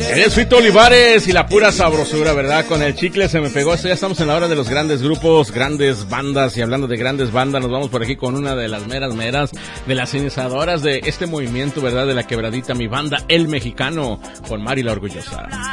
Es Fito Olivares y la pura sabrosura, ¿verdad? Con el chicle se me pegó. Esto ya estamos en la hora de los grandes grupos, grandes bandas. Y hablando de grandes bandas, nos vamos por aquí con una de las meras de las iniciadoras de este movimiento, ¿verdad? De la quebradita, mi banda El Mexicano, con Mari la Orgullosa.